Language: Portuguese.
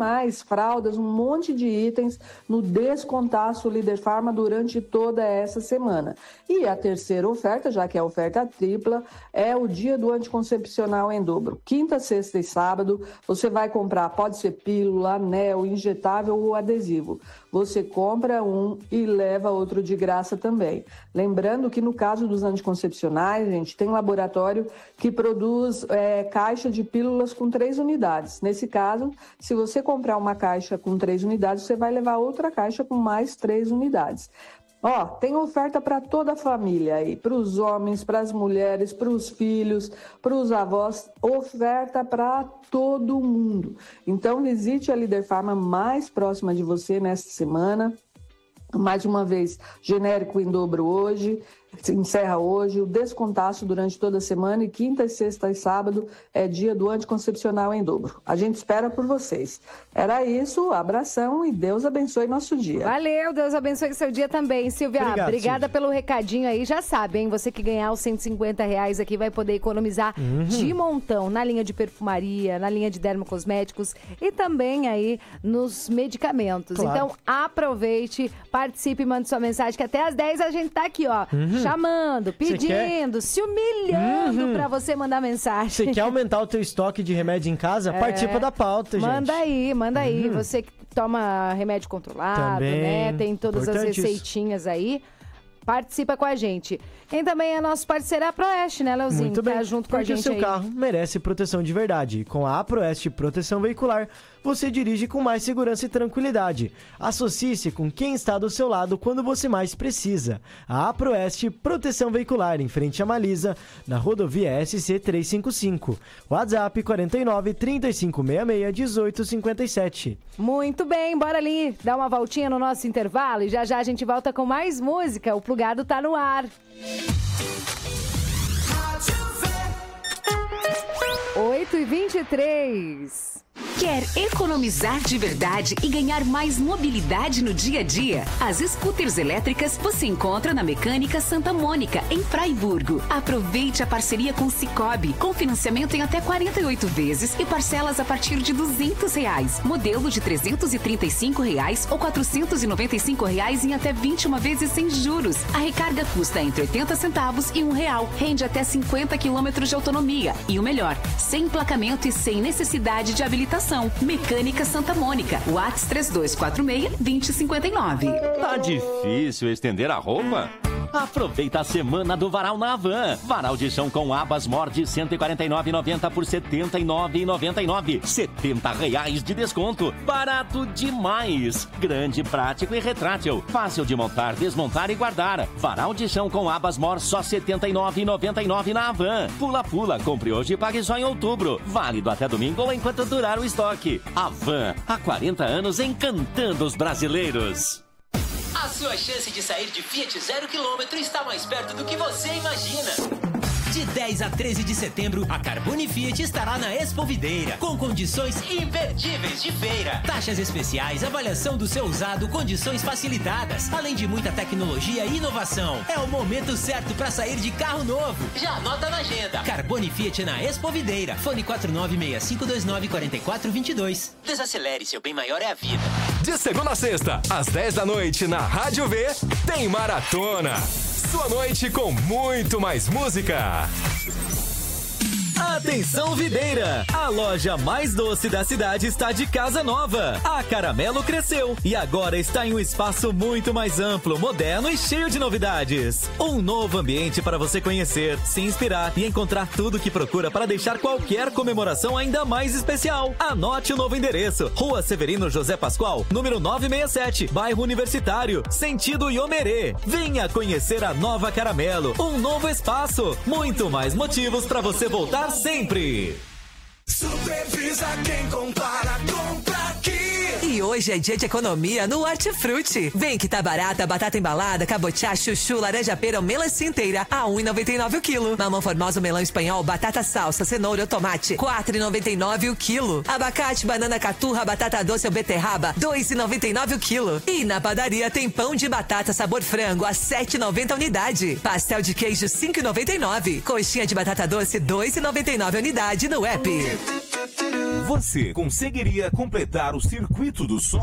mais, fraldas, um monte de itens no Descontaço Líder Farma durante toda essa semana. E a terceira oferta, já que é a oferta tripla, é o dia do anticoncepcional em dobro. Quinta, sexta e sábado, você vai comprar, pode ser pílula, anel, injetável ou adesivo. Você compra um e leva outro de graça também. Lembrando que no caso dos anticoncepcionais, gente, tem um laboratório que produz caixa de pílulas com 3 unidades. Nesse caso, se você comprar uma caixa com 3 unidades, você vai levar outra caixa com mais 3 unidades. Ó, tem oferta para toda a família aí, para os homens, para as mulheres, para os filhos, para os avós, oferta para todo mundo. Então, visite a Líder Farma mais próxima de você nesta semana. Mais uma vez, genérico em dobro hoje, encerra hoje, o Descontaço durante toda a semana e quinta, sexta e sábado é dia do anticoncepcional em dobro. A gente espera por vocês. Era isso, abração e Deus abençoe nosso dia. Valeu, Deus abençoe seu dia também, Silvia. Obrigada pelo recadinho aí, já sabe, hein? Você que ganhar os R$150 aqui vai poder economizar de montão na linha de perfumaria, na linha de dermocosméticos e também aí nos medicamentos. Claro. Então aproveite, participe, mande sua mensagem que até às 10 a gente tá aqui, ó. Chamando, pedindo, se humilhando pra você mandar mensagem. Você quer aumentar o teu estoque de remédio em casa? Participa da pauta, gente. Manda aí. Você que toma remédio controlado, também, né? Tem todas as receitinhas aí. Participa com a gente. Quem também é nosso parceiro é a Proeste, né, Leozinho? Muito bem, tá junto com a gente o seu carro merece proteção de verdade. E com a Proeste Proteção Veicular, você dirige com mais segurança e tranquilidade. Associe-se com quem está do seu lado quando você mais precisa. A Proeste Proteção Veicular, em frente a Malisa, na rodovia SC 355. WhatsApp 49 3566 1857. Muito bem, bora ali dar uma voltinha no nosso intervalo e já a gente volta com mais música. O Plugado tá no ar. 8h23. Quer economizar de verdade e ganhar mais mobilidade no dia a dia? As scooters elétricas você encontra na Mecânica Santa Mônica, em Fraiburgo. Aproveite a parceria com o Sicoob, com financiamento em até 48 vezes e parcelas a partir de R$200. Modelo de R$335 ou R$495 em até 21 vezes sem juros. A recarga custa entre 80 centavos e R$1. Rende até 50 quilômetros de autonomia. E o melhor, sem emplacamento e sem necessidade de habilitação. Mecânica Santa Mônica, WhatsApp 3246-2059. Tá difícil estender a roupa? Aproveita a semana do Varal na Havan. Varal de chão com abas Mor de R$ 149,90 por R$ 79,99. R$70 de desconto. Barato demais. Grande, prático e retrátil. Fácil de montar, desmontar e guardar. Varal de chão com abas Mor só R$ 79,99 na Havan. Pula, compre hoje e pague só em outubro. Válido até domingo ou enquanto durar o estoque. Havan, há 40 anos encantando os brasileiros. A sua chance de sair de Fiat 0 km está mais perto do que você imagina. De 10 a 13 de setembro, a Carbone Fiat estará na Expo Videira, com condições imperdíveis de feira. Taxas especiais, avaliação do seu usado, condições facilitadas, além de muita tecnologia e inovação. É o momento certo para sair de carro novo. Já anota na agenda. Carbone Fiat na Expo Videira. Fone 4965294422. Desacelere, seu bem maior é a vida. De segunda a sexta, às 10 da noite, na Rádio V, tem Maratona. Sua noite com muito mais música. Atenção Videira! A loja mais doce da cidade está de casa nova. A Caramelo cresceu e agora está em um espaço muito mais amplo, moderno e cheio de novidades. Um novo ambiente para você conhecer, se inspirar e encontrar tudo que procura para deixar qualquer comemoração ainda mais especial. Anote o novo endereço: Rua Severino José Pascoal, número 967, bairro Universitário, sentido Iomerê. Venha conhecer a nova Caramelo, um novo espaço, muito mais motivos para você voltar sempre. Supervisa quem compara, compra aqui. E hoje é dia de economia no Hortifruti. Vem que tá barata, batata embalada, cabotiá, chuchu, laranja pera ou melancia inteira a R$1,99 o quilo. Mamão formosa, melão espanhol, batata salsa, cenoura ou tomate, R$4,99 o quilo. Abacate, banana caturra, batata doce ou beterraba, R$2,99 o quilo. E na padaria tem pão de batata sabor frango a R$7,90 a unidade. Pastel de queijo R$5,99. Coxinha de batata doce R$2,99 a unidade no app. Você conseguiria completar o circuito do som?